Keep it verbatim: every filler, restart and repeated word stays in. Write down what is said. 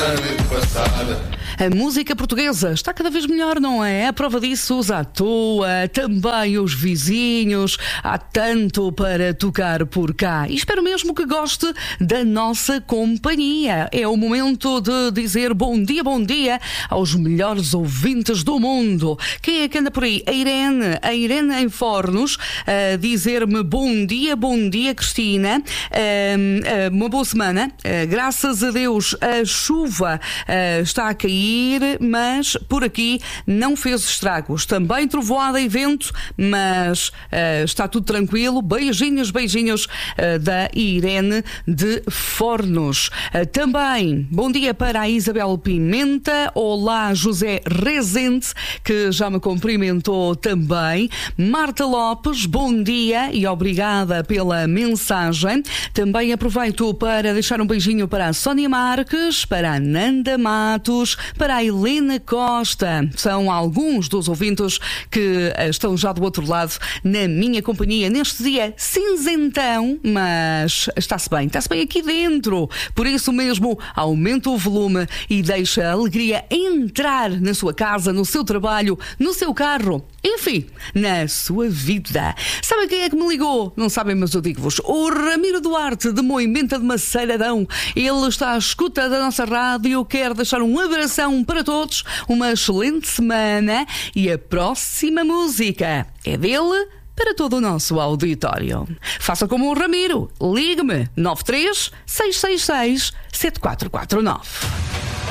completamente passada. A música portuguesa está cada vez melhor, não é? A prova disso usa a tua, também os vizinhos. Há tanto para tocar por cá. E espero mesmo que goste da nossa companhia. É o momento de dizer bom dia, bom dia aos melhores ouvintes do mundo. Quem é que anda por aí? A Irene. A Irene em Fornos a dizer-me bom dia, bom dia, Cristina. Uma boa semana. Graças a Deus a chuva está a cair, mas por aqui não fez estragos. Também trovoada e vento, mas uh, está tudo tranquilo. Beijinhos, beijinhos uh, da Irene de Fornos. Uh, também bom dia para a Isabel Pimenta. Olá, José Rezende, que já me cumprimentou também. Marta Lopes, bom dia e obrigada pela mensagem. Também aproveito para deixar um beijinho para a Sónia Marques, para a Nanda Matos, para a Helena Costa. São alguns dos ouvintes que estão já do outro lado na minha companhia neste dia cinzentão, mas está-se bem, está-se bem aqui dentro. Por isso mesmo, aumenta o volume e deixa a alegria entrar na sua casa, no seu trabalho, no seu carro, enfim, na sua vida. Sabem quem é que me ligou? Não sabem, mas eu digo-vos. O Ramiro Duarte, de Moimenta de Maceiradão. Ele está à escuta da nossa rádio, quer deixar um abração para todos, uma excelente semana e a próxima música é dele para todo o nosso auditório. Faça como o Ramiro, ligue-me nove três seis seis seis sete quatro quatro nove.